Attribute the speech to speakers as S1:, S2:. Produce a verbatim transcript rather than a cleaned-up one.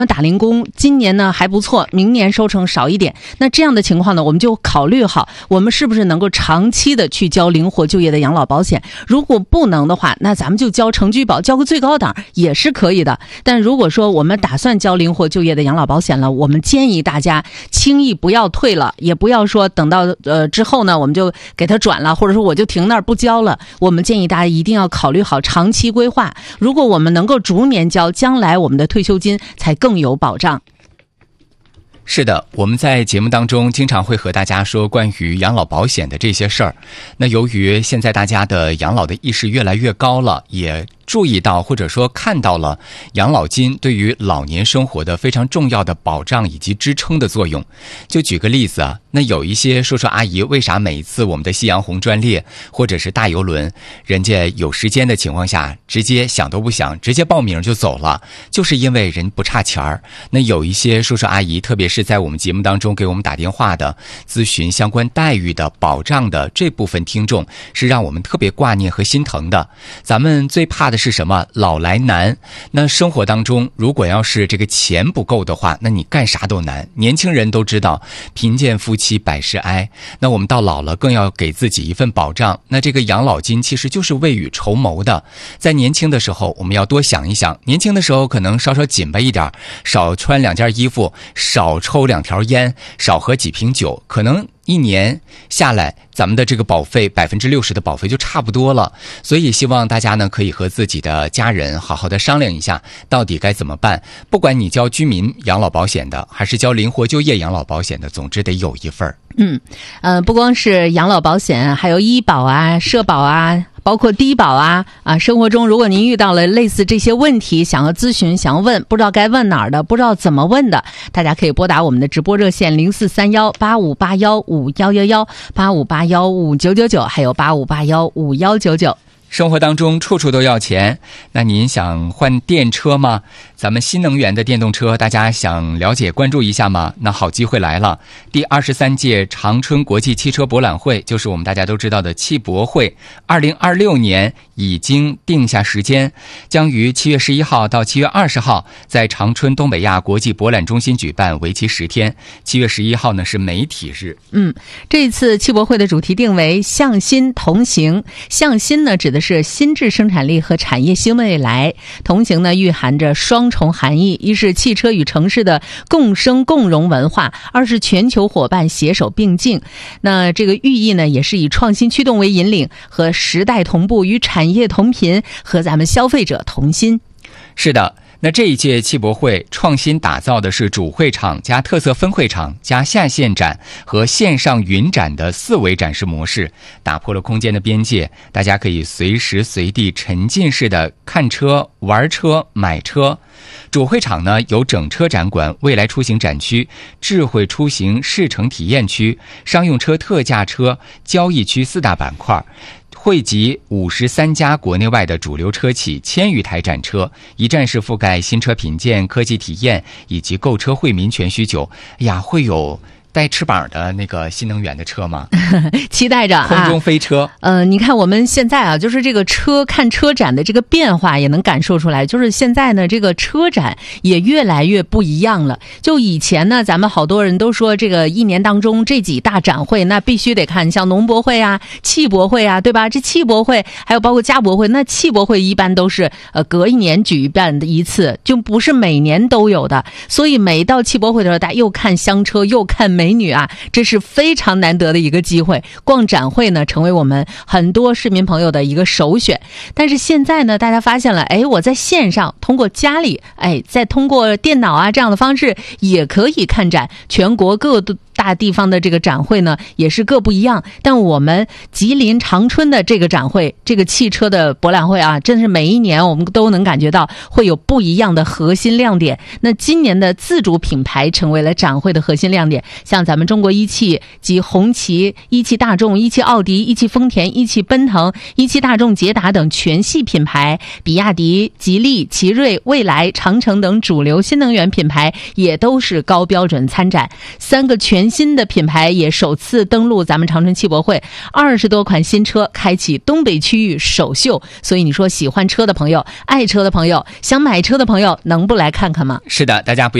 S1: 那打零工今年呢还不错，明年收成少一点，那这样的情况呢，我们就考虑好我们是不是能够长期的去交灵活就业的养老保险。如果不能的话，那咱们就交城居保，交个最高档也是可以的。但如果说我们打算交灵活就业的养老保险了，我们建议大家轻易不要退了，也不要说等到呃之后呢我们就给他转了，或者说我就停那儿不交了。我们建议大家一定要考虑好长期规划，如果我们能够逐年交，将来我们的退休金才更有保障。
S2: 是的，我们在节目当中经常会和大家说关于养老保险的这些事儿。那由于现在大家的养老的意识越来越高了，也注意到或者说看到了养老金对于老年生活的非常重要的保障以及支撑的作用。就举个例子啊，那有一些叔叔阿姨，为啥每一次我们的夕阳红专列或者是大游轮，人家有时间的情况下直接想都不想直接报名就走了，就是因为人不差钱儿。那有一些叔叔阿姨，特别是在我们节目当中给我们打电话的咨询相关待遇的保障的这部分听众，是让我们特别挂念和心疼的。咱们最怕的是什么？老来难。那生活当中如果要是这个钱不够的话，那你干啥都难。年轻人都知道贫贱夫妻百事哀，那我们到老了更要给自己一份保障。那这个养老金其实就是未雨绸缪的，在年轻的时候我们要多想一想，年轻的时候可能稍稍紧巴一点，少穿两件衣服，少抽两条烟，少喝几瓶酒，可能一年下来咱们的这个保费百分之六十的保费就差不多了。所以希望大家呢可以和自己的家人好好的商量一下到底该怎么办。不管你交居民养老保险的还是交灵活就业养老保险的，总之得有一份。
S1: 嗯，呃，不光是养老保险，还有医保啊、社保啊，包括低保啊啊，生活中如果您遇到了类似这些问题，想要咨询、想要问，不知道该问哪儿的，不知道怎么问的，大家可以拨打我们的直播热线零四三幺八五八幺五幺幺幺、八五八幺五九九九，还有八五八幺五幺九九。
S2: 生活当中处处都要钱，那您想换电车吗？咱们新能源的电动车大家想了解关注一下吗？那好机会来了，第二十三届长春国际汽车博览会，就是我们大家都知道的汽博会，二零二六年已经定下时间，将于七月十一号到七月二十号在长春东北亚国际博览中心举办，为期十天。七月十一号呢是媒体日。
S1: 嗯，这次汽博会的主题定为向新同行。向新呢指的是新质生产力和产业新未来，同行呢蕴含着双重含义，一是汽车与城市的共生共荣文化，二是全球伙伴携手并进。那这个寓意呢也是以创新驱动为引领，和时代同步，与产业同频，和咱们消费者同心。
S2: 是的，那这一届汽博会创新打造的是主会场加特色分会场加下线展和线上云展的四维展示模式，打破了空间的边界，大家可以随时随地沉浸式的看车、玩车、买车。主会场呢有整车展馆、未来出行展区、智慧出行试乘体验区、商用车特价车交易区四大板块，汇集五十三家国内外的主流车企千余台展车，一站式覆盖新车品鉴、科技体验以及购车惠民全需求。哎呀，会有带翅膀的那个新能源的车吗？
S1: 期待着啊！
S2: 空中飞车。
S1: 呃，你看我们现在啊，就是这个车看车展的这个变化也能感受出来，就是现在呢，这个车展也越来越不一样了。就以前呢，咱们好多人都说这个一年当中这几大展会，那必须得看，像农博会啊、汽博会啊，对吧？这汽博会还有包括嘉博会，那汽博会一般都是呃隔一年举办的一次，就不是每年都有的。所以每到汽博会的时候，大家又看香车，又看美女啊，这是非常难得的一个机会。逛展会呢，成为我们很多市民朋友的一个首选。但是现在呢，大家发现了，哎，我在线上通过家里，哎，再通过电脑啊这样的方式也可以看展。全国各大地方的这个展会呢，也是各不一样。但我们吉林长春的这个展会，这个汽车的博览会啊，真是每一年我们都能感觉到会有不一样的核心亮点。那今年的自主品牌成为了展会的核心亮点，像咱们中国一汽及红旗、一汽大众、一汽奥迪、一汽丰田、一汽奔腾、一汽大众捷达等全系品牌，比亚迪、吉利、奇瑞、蔚来、长城等主流新能源品牌也都是高标准参展。三个全全新的品牌也首次登陆咱们长春汽博会，二十多款新车开启东北区域首秀。所以你说喜欢车的朋友、爱车的朋友、想买车的朋友，能不来看看吗？
S2: 是的，大家不